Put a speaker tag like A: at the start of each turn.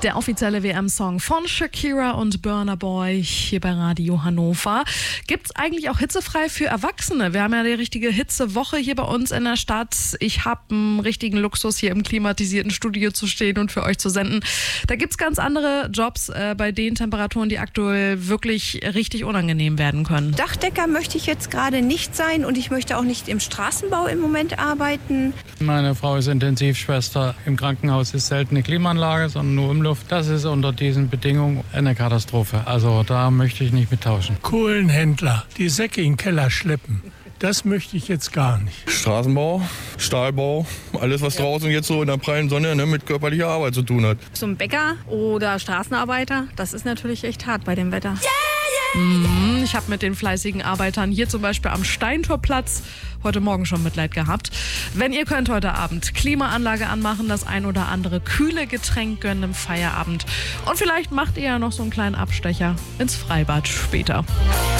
A: Der offizielle WM-Song von Shakira und Burna Boy hier bei Radio Hannover. Gibt's eigentlich auch hitzefrei für Erwachsene? Wir haben ja die richtige Hitzewoche hier bei uns in der Stadt. Ich habe einen richtigen Luxus, hier im klimatisierten Studio zu stehen und für euch zu senden. Da gibt's ganz andere Jobs bei den Temperaturen, die aktuell wirklich richtig unangenehm werden können.
B: Dachdecker möchte ich jetzt gerade nicht sein und ich möchte auch nicht im Straßenbau im Moment arbeiten.
C: Meine Frau ist Intensivschwester. Im Krankenhaus ist selten eine Klimaanlage, sondern nur Umluft. Das ist unter diesen Bedingungen eine Katastrophe. Also da möchte ich nicht mittauschen.
D: Kohlenhändler, die Säcke in den Keller schleppen. Das möchte ich jetzt gar nicht.
E: Straßenbau, Stahlbau, alles was draußen jetzt so in der prallen Sonne mit körperlicher Arbeit zu tun hat.
F: So ein Bäcker oder Straßenarbeiter, das ist natürlich echt hart bei dem Wetter.
A: Ich habe mit den fleißigen Arbeitern hier zum Beispiel am Steintorplatz heute Morgen schon Mitleid gehabt. Wenn ihr könnt heute Abend Klimaanlage anmachen, das ein oder andere kühle Getränk gönnen im Feierabend. Und vielleicht macht ihr ja noch so einen kleinen Abstecher ins Freibad später.